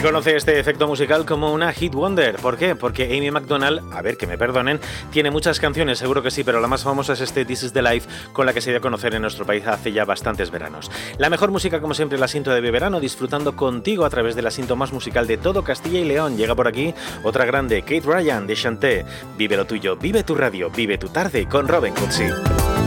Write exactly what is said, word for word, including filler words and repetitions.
conoce este efecto musical como una hit wonder. ¿Por qué? Porque Amy Macdonald, a ver, que me perdonen, tiene muchas canciones, seguro que sí, pero la más famosa es este This is the Life, con la que se dio a conocer en nuestro país hace ya bastantes veranos. La mejor música, como siempre, la Sinto de verano, disfrutando contigo a través de la Sinto más musical de todo Castilla y León. Llega por aquí otra grande, Kate Ryan de Chanté. Vive lo tuyo, vive tu radio, vive tu tarde con Robin Cootsy.